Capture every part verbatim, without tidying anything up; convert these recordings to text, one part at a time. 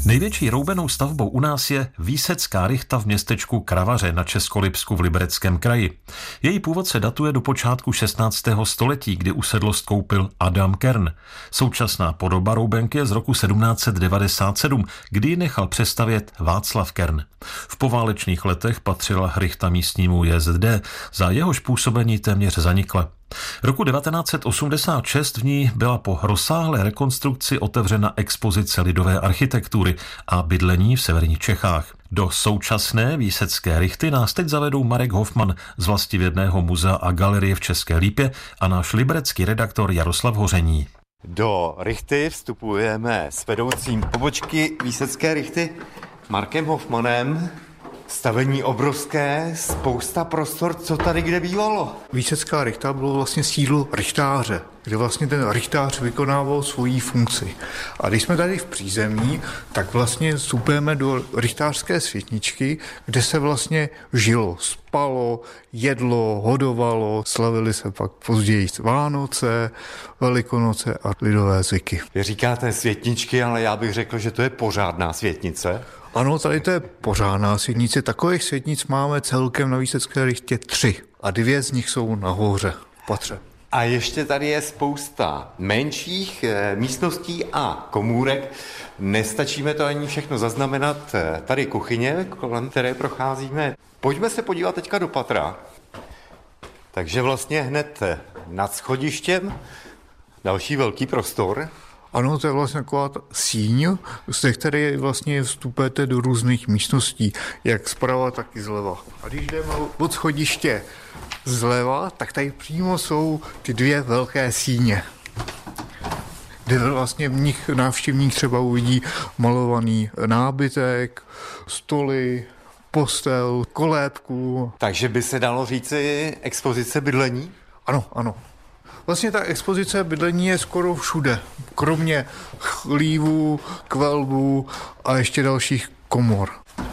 Největší roubenou stavbou u nás je Výsecká rychta v městečku Kravaře na Českolipsku v Libereckém kraji. Její původ se datuje do počátku šestnáctého století, kdy usedlost koupil Adam Kern. Současná podoba roubenky je z roku sedmnáct set devadesát sedm, kdy ji nechal přestavět Václav Kern. V poválečných letech patřila rychta místnímu J S D, za jehož působení téměř zanikla. Roku devatenáct set osmdesát šest v ní byla po rozsáhlé rekonstrukci otevřena expozice lidové architektury a bydlení v severních Čechách. Do současné Výsecké rychty nás teď zavedou Marek Hofman z Vlastivědného muzea a galerie v České Lípě a náš liberecký redaktor Jaroslav Hoření. Do rychty vstupujeme s vedoucím pobočky Výsecké rychty Markem Hofmanem. Stavení obrovské, spousta prostor, co tady kde bývalo. Výsecká rychta bylo vlastně sídlo rychtáře, kde vlastně ten rychtář vykonával svoji funkci. A když jsme tady v přízemí, tak vlastně vstupujeme do rychtářské světničky, kde se vlastně žilo, spalo, jedlo, hodovalo, slavili se pak později Vánoce, Velikonoce a lidové zvyky. Vy říkáte světničky, ale já bych řekl, že to je pořádná světnice. Ano, tady to je pořádná světnice. Takových světnic máme celkem na Výsecké rychtě tři a dvě z nich jsou nahoře v patře. A ještě tady je spousta menších e, místností a komůrek. Nestačíme to ani všechno zaznamenat. Tady kuchyně, kolem které procházíme. Pojďme se podívat teďka do patra. Takže vlastně hned nad schodištěm další velký prostor. Ano, to je vlastně taková síň, ze které vlastně vstupujete do různých místností, jak zprava, tak i zleva. A když jdeme od schodiště zleva, tak tady přímo jsou ty dvě velké síně, kde vlastně v nich návštěvník třeba uvidí malovaný nábytek, stoly, postel, kolébku. Takže by se dalo říci expozice bydlení? Ano, ano. Vlastně ta expozice bydlení je skoro všude, kromě chlívů, kvelbů a ještě dalších komor.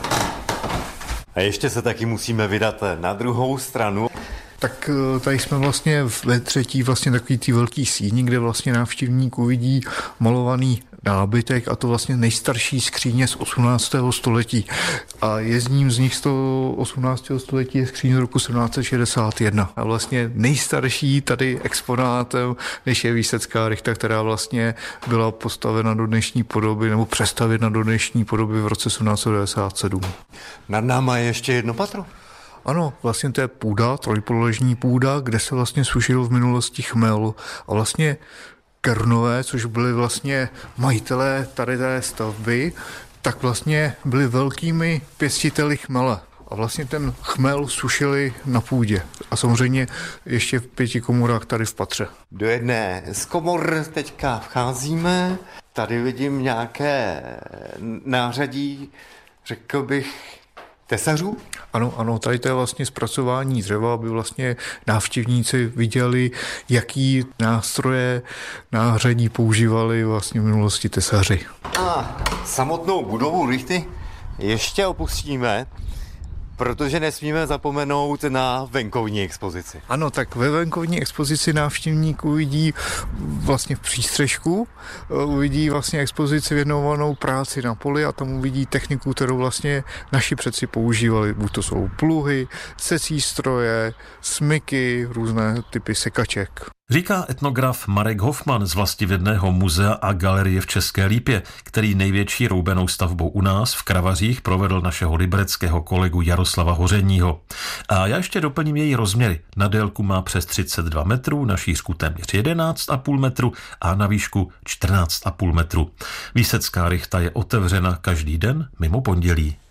A ještě se taky musíme vydat na druhou stranu. Tak tady jsme vlastně ve třetí vlastně takový tý velký síni, kde vlastně návštěvník uvidí malovaný nábytek a to vlastně nejstarší skříně z osmnáctého století. A jedním z nich z toho osmnáctého století je skříň z roku sedmnáct set šedesát jedna. A vlastně nejstarší tady exponátem, než je Výsecká rychta, která vlastně byla postavena do dnešní podoby nebo přestavěna do dnešní podoby v roce sedmnáct set devadesát sedm. Nad náma je ještě jedno patro. Ano, vlastně to je půda, trojpodlažní půda, kde se vlastně sušil v minulosti chmel a vlastně Kernové, což byli vlastně majitelé tady té stavby, tak vlastně byli velkými pěstiteli chmele. A vlastně ten chmel sušili na půdě. A samozřejmě ještě v pěti komorách tady v patře. Do jedné z komor teďka vcházíme. Tady vidím nějaké nářadí, řekl bych, tesařů? Ano, ano, tady to je vlastně zpracování dřeva, aby vlastně návštěvníci viděli, jaký nástroje, nářadí používali vlastně v minulosti tesaři. A samotnou budovu rychty ještě opustíme, protože nesmíme zapomenout na venkovní expozici. Ano, tak ve venkovní expozici návštěvník uvidí vlastně v přístřešku, uvidí vlastně expozici věnovanou práci na poli a tam uvidí techniku, kterou vlastně naši předci používali. Buď to jsou pluhy, secí stroje, smyky, různé typy sekaček. Říká etnograf Marek Hofman z Vlastivědného muzea a galerie v České Lípě, který největší roubenou stavbou u nás v Kravařích provedl našeho libereckého kolegu Jaroslava Hořeního. A já ještě doplním její rozměry. Na délku má přes třicet dva metrů, na šířku téměř jedenáct a půl metru a na výšku čtrnáct a půl metru. Výsecká rychta je otevřena každý den mimo pondělí.